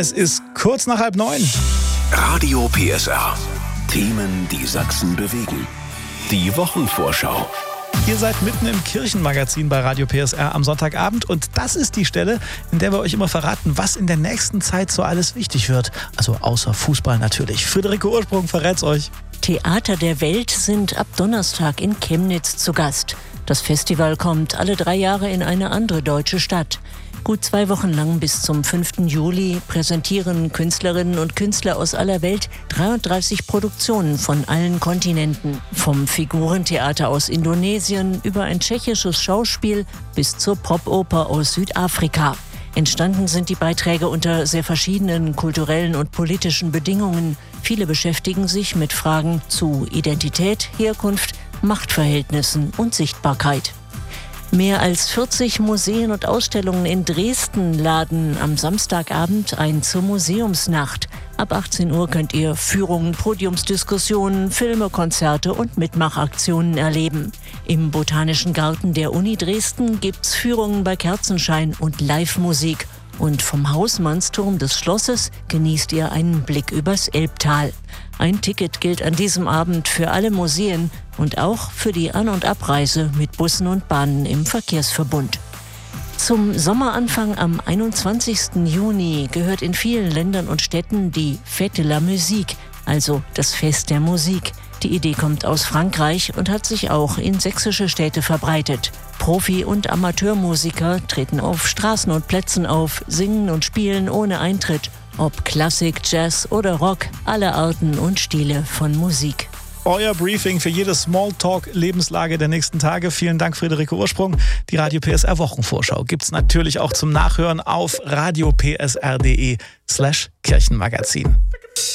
Es ist kurz nach 8:30. Radio PSR. Themen, die Sachsen bewegen. Die Wochenvorschau. Ihr seid mitten im Kirchenmagazin bei Radio PSR am Sonntagabend und das ist die Stelle, in der wir euch immer verraten, was in der nächsten Zeit so alles wichtig wird. Also außer Fußball natürlich. Friederike Ursprung verrät's euch. Theater der Welt sind ab Donnerstag in Chemnitz zu Gast. Das Festival kommt alle 3 Jahre in eine andere deutsche Stadt. Gut 2 Wochen lang bis zum 5. Juli präsentieren Künstlerinnen und Künstler aus aller Welt 33 Produktionen von allen Kontinenten. Vom Figurentheater aus Indonesien über ein tschechisches Schauspiel bis zur Popoper aus Südafrika. Entstanden sind die Beiträge unter sehr verschiedenen kulturellen und politischen Bedingungen. Viele beschäftigen sich mit Fragen zu Identität, Herkunft, Machtverhältnissen und Sichtbarkeit. Mehr als 40 Museen und Ausstellungen in Dresden laden am Samstagabend ein zur Museumsnacht. Ab 18 Uhr könnt ihr Führungen, Podiumsdiskussionen, Filme, Konzerte und Mitmachaktionen erleben. Im Botanischen Garten der Uni Dresden gibt's Führungen bei Kerzenschein und Live-Musik. Und vom Hausmannsturm des Schlosses genießt ihr einen Blick übers Elbtal. Ein Ticket gilt an diesem Abend für alle Museen und auch für die An- und Abreise mit Bussen und Bahnen im Verkehrsverbund. Zum Sommeranfang am 21. Juni gehört in vielen Ländern und Städten die Fête de la Musique, also das Fest der Musik. Die Idee kommt aus Frankreich und hat sich auch in sächsische Städte verbreitet. Profi- und Amateurmusiker treten auf Straßen und Plätzen auf, singen und spielen ohne Eintritt. Ob Klassik, Jazz oder Rock, alle Arten und Stile von Musik. Euer Briefing für jede Smalltalk-Lebenslage der nächsten Tage. Vielen Dank, Friederike Ursprung. Die Radio PSR Wochenvorschau gibt's natürlich auch zum Nachhören auf radiopsr.de/Kirchenmagazin.